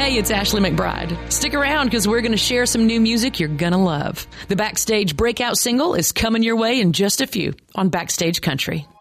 Hey, it's Ashley McBride. Stick around because we're going to share some new music you're going to love. The Backstage breakout single is coming your way in just a few on Backstage Country.